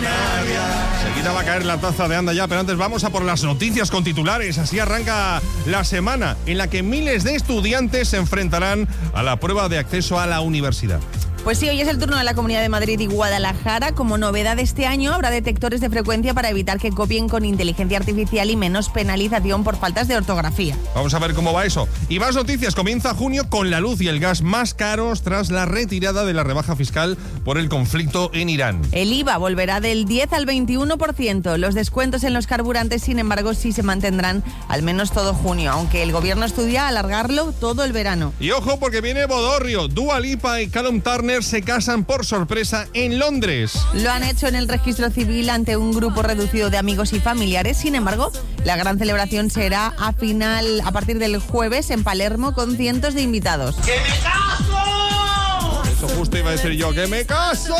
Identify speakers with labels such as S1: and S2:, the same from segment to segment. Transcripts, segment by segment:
S1: Canarias. Seguida va a caer la taza de Anda Ya, pero antes vamos a por las noticias con titulares. Así arranca la semana en la que miles de estudiantes se enfrentarán a la prueba de acceso a la universidad.
S2: Pues sí, hoy es el turno de la Comunidad de Madrid y Guadalajara. Como novedad de este año, habrá detectores de frecuencia para evitar que copien con inteligencia artificial y menos penalización por faltas de ortografía.
S1: Vamos a ver cómo va eso. Y más noticias. Comienza junio con la luz y el gas más caros tras la retirada de la rebaja fiscal por el conflicto en Irán.
S2: El IVA volverá del 10 al 21%. Los descuentos en los carburantes, sin embargo, sí se mantendrán al menos todo junio, aunque el gobierno estudia alargarlo todo el verano.
S1: Y ojo, porque viene Bodorrio. Dua Lipa y Callum Turner se casan por sorpresa en Londres.
S2: Lo han hecho en el registro civil ante un grupo reducido de amigos y familiares. Sin embargo, la gran celebración será a partir del jueves en Palermo con cientos de invitados.
S3: ¡Que me caso!
S1: Eso justo iba a decir yo, ¡que me caso!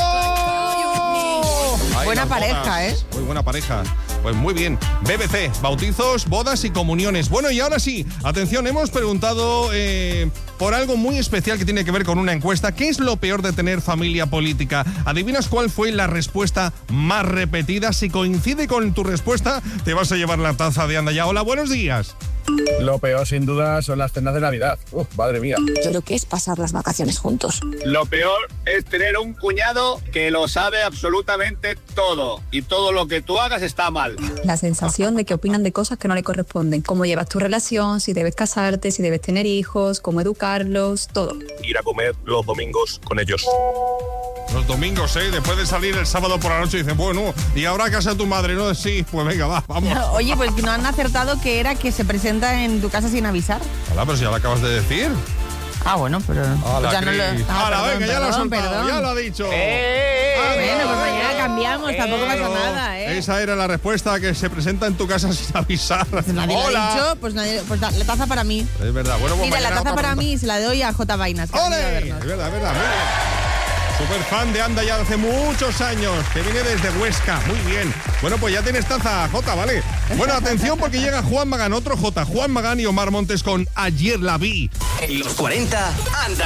S1: Ay,
S2: buena pareja,
S1: bodas. Muy buena pareja. Pues muy bien. BBC, bautizos, bodas y comuniones. Bueno, y ahora sí, atención, hemos preguntado por algo muy especial que tiene que ver con una encuesta. ¿Qué es lo peor de tener familia política? ¿Adivinas cuál fue la respuesta más repetida? Si coincide con tu respuesta, te vas a llevar la taza de Anda Ya. Hola, buenos días.
S4: Lo peor, sin duda, son las cenas de Navidad. Madre mía.
S5: Yo creo que es pasar las vacaciones juntos.
S6: Lo peor es tener un cuñado que lo sabe absolutamente todo. Y todo lo que tú hagas está mal.
S5: La sensación de que opinan de cosas que no le corresponden. Cómo llevas tu relación, si debes casarte, si debes tener hijos, cómo educarlos, todo.
S4: Ir a comer los domingos con ellos.
S1: Los domingos, después de salir el sábado por la noche, dicen, bueno, ¿y ahora casa tu madre? No, sí, pues venga, vamos.
S2: Oye, pues no han acertado que era que se presenta en tu casa sin avisar.
S1: Hola, pero si ya lo acabas de decir.
S2: Ah, bueno, pero...
S1: Hola,
S2: ya no lo...
S1: venga, ya lo ha soltado, ya lo ha dicho.
S2: Bueno, pues mañana cambiamos, tampoco pasa nada,
S1: Esa era la respuesta, que se presenta en tu casa sin avisar.
S2: Pues nadie lo ha dicho, pues la taza para mí.
S1: Es verdad, bueno, pues
S2: mira, la taza para mí se la doy a J. Vainas.
S1: ¡Ole! Es verdad, muy bien. Super fan de Anda Ya de hace muchos años, que viene desde Huesca. Muy bien. Bueno, pues ya tienes taza, Jota, ¿vale? Bueno, atención porque llega Juan Magán, otro Jota. Juan Magán y Omar Montes con Ayer la vi.
S7: En los 40, Anda